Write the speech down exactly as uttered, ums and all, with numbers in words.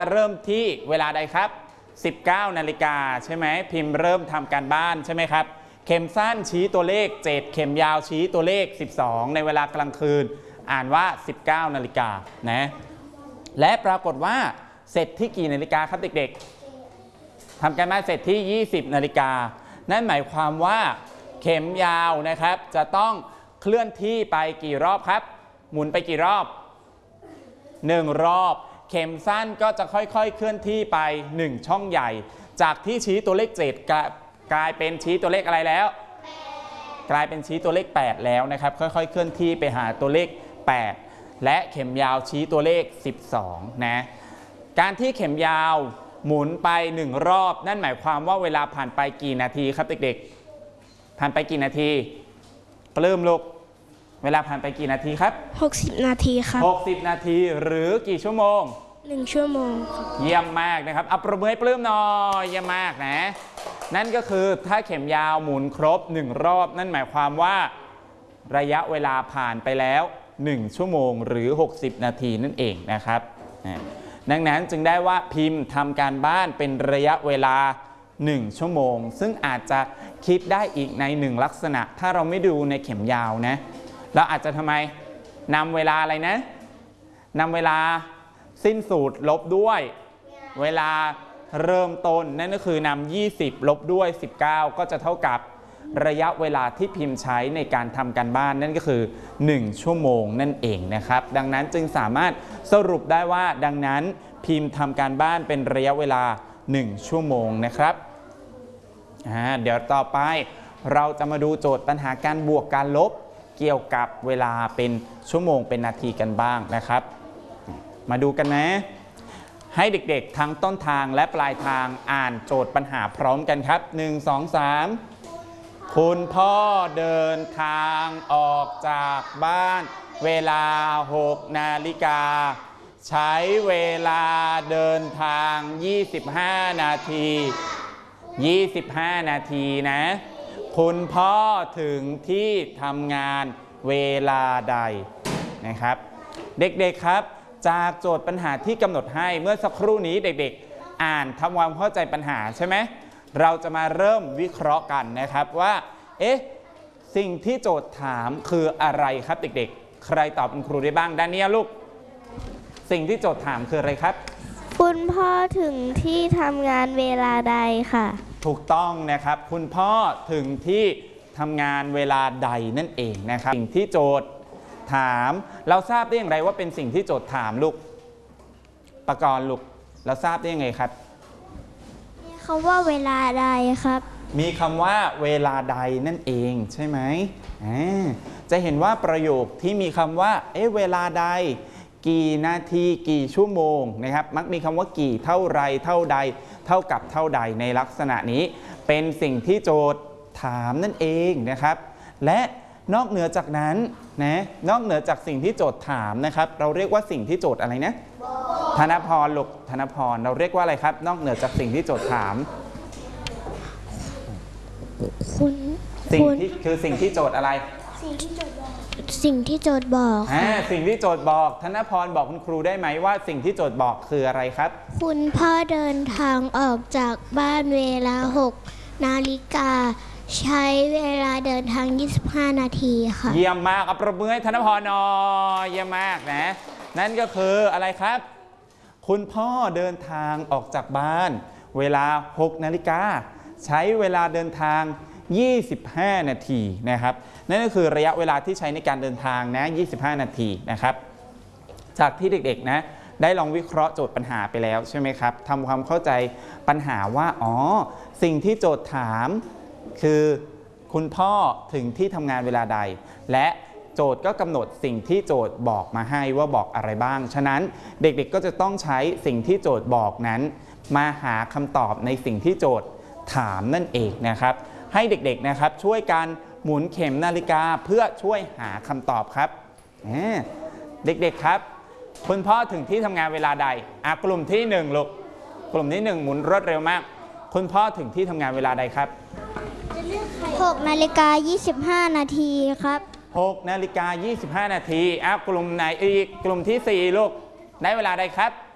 เริ่มที่เวลาใดครับสิบเก้านาฬิกาใช่ไหมพิมพ์เริ่มทำการบ้านใช่ไหมครับเข็มสั้นชี้ตัวเลขเจ็ดเข็มยาวชี้ตัวเลขสิบสองในเวลากลางคืนอ่านว่าสิบเก้านาฬิกานะและปรากฏว่าเสร็จที่กี่นาฬิกาครับเด็กๆทำการบ้านเสร็จที่ยี่สิบนาฬิกานั่นหมายความว่าเข็มยาวนะครับจะต้องเคลื่อนที่ไปกี่รอบครับหมุนไปกี่รอบหนึ่งรอบเข็มสั้นก็จะค่อยๆเคลื่อนที่ไปหนึ่งช่องใหญ่จากที่ชี้ตัวเลขเจ็ดกลายเป็นชี้ตัวเลขอะไรแล้วกลายเป็นชี้ตัวเลขแปดแล้วนะครับค่อยๆเคลื่อนที่ไปหาตัวเลขแปดและเข็มยาวชี้ตัวเลขสิบสองนะการที่เข็มยาวหมุนไปหนึ่งรอบนั่นหมายความว่าเวลาผ่านไปกี่นาทีครับเด็กๆผ่านไปกี่นาทีปลื้มลูกเวลาผ่านไปกี่นาทีครับหกสิบนาทีครับหกสิบนาทีหรือกี่ชั่วโมงหนึ่งชั่วโมงครับเยี่ยมมากนะครับอัปรบมือให้ปลื้มหน่อยเยี่ยมมากนะนั่นก็คือถ้าเข็มยาวหมุนครบหนึ่งรอบนั่นหมายความว่าระยะเวลาผ่านไปแล้วหนึ่งชั่วโมงหรือหกสิบนาทีนั่นเองนะครับดังนั้นจึงได้ว่าพิมพ์ทำการบ้านเป็นระยะเวลาหนึ่งชั่วโมงซึ่งอาจจะคิดได้อีกในหนึ่งลักษณะถ้าเราไม่ดูในเข็มยาวนะเราอาจจะทำไมนำเวลาอะไรนะนำเวลาสิ้นสุดลบด้วยเวลาเริ่มต้นนั่นก็คือนำยี่สิบลบด้วยสิบเก้าก็จะเท่ากับระยะเวลาที่พิมพ์ใช้ในการทำการบ้านนั่นก็คือหนึ่งชั่วโมงนั่นเองนะครับดังนั้นจึงสามารถสรุปได้ว่าดังนั้นพิมพ์ทำการบ้านเป็นระยะเวลาหนึ่งชั่วโมงนะครับเดี๋ยวต่อไปเราจะมาดูโจทย์ปัญหาการบวกการลบเกี่ยวกับเวลาเป็นชั่วโมงเป็นนาทีกันบ้างนะครับมาดูกันนะให้เด็กๆทั้งต้นทางและปลายทางอ่านโจทย์ปัญหาพร้อมกันครับหนึ่ง สอง สามคุณพ่อเดินทางออกจากบ้านเวลาหกนาฬิกาใช้เวลาเดินทางยี่สิบห้านาทียี่สิบห้านาทีนะคุณพ่อถึงที่ทำงานเวลาใดนะครับเด็กๆครับจากโจทย์ปัญหาที่กำหนดให้เมื่อสักครู่นี้เด็กๆอ่านทำความเข้าใจปัญหาใช่ไหมเราจะมาเริ่มวิเคราะห์กันนะครับว่าเอ๊ะสิ่งที่โจทย์ถามคืออะไรครับเด็กๆใครตอบคุณครูได้บ้างด้านนี้ลูกสิ่งที่โจทย์ถามคืออะไรครับคุณพ่อถึงที่ทำงานเวลาใดค่ะถูกต้องนะครับคุณพ่อถึงที่ทำงานเวลาใดนั่นเองนะครับสิ่งที่โจทย์ถามเราทราบได้อย่างไรว่าเป็นสิ่งที่โจทย์ถามลูกประกรณ์ลูกเราทราบได้ยังไงครับมีคำว่าเวลาใดครับมีคำว่าเวลาใดนั่นเองใช่ไหมจะเห็นว่าประโยคที่มีคำว่าเอ๊ะเวลาใดกี่นาทีกี่ชั่วโมงนะครับมักมีคำว่ากี่เท่าไรเท่าใดเท่ากับเท่าใดในลักษณะนี้เป็นสิ่งที่โจทย์ถามนั่นเองนะครับและนอกเหนือจากนั้นนะนอกเหนือจากสิ่งที่โจทย์ถามนะครับเราเรียกว่าสิ่งที่โจทย์อะไรนะธนพรลูกธนพรเราเรียกว่าอะไรครับนอกเหนือจากสิ่งที่โจทย์ถามคุณสิ่งที่คือสิ่งที่โจทย์อะไรสิ่งที่โจทย์บอกสิ่งที่โจทย์บอกอ่าสิ่งที่โจทย์บอกธนพรบอกคุณครูได้ไหมว่าสิ่งที่โจทย์บอกคืออะไรครับคุณพ่อเดินทางออกจากบ้านเวลาหกนาฬิกาใช้เวลาเดินทางยี่สิบห้านาทีค่ะเยี่ยมมากอัปรบมือให้ธนพรหน่อยเยี่ยมมากนะนั่นก็คืออะไรครับคุณพ่อเดินทางออกจากบ้านเวลาหกนาฬิกาใช้เวลาเดินทางยี่สิบห้านาทีนะครับนั่นก็คือระยะเวลาที่ใช้ในการเดินทางนะยี่สิบห้านาทีนะครับจากที่เด็กๆนะได้ลองวิเคราะห์โจทย์ปัญหาไปแล้วใช่ไหมครับทำความเข้าใจปัญหาว่าอ๋อสิ่งที่โจทย์ถามคือคุณพ่อถึงที่ทำงานเวลาใดและโจทย์ก็กำหนดสิ่งที่โจทย์บอกมาให้ว่าบอกอะไรบ้างฉะนั้นเด็กๆก็จะต้องใช้สิ่งที่โจทย์บอกนั้นมาหาคำตอบในสิ่งที่โจทย์ถามนั่นเองนะครับให้เด็กๆนะครับช่วยกันหมุนเข็มนาฬิกาเพื่อช่วยหาคำตอบครับเด็กๆครับคุณพ่อถึงที่ทำงานเวลาใดอ่ะกลุ่มที่หนึ่งลูกกลุ่มที่หนึ่งหมุนรวดเร็วมากคุณพ่อถึงที่ทำงานเวลาใดครับหกนาฬิกายี่สิบห้านาทีครับหกนาฬิกายี่สิบห้านาทีอ่ะกลุ่มไหนอีกกลุ่มที่สี่ลูกได้เวลาใดครับ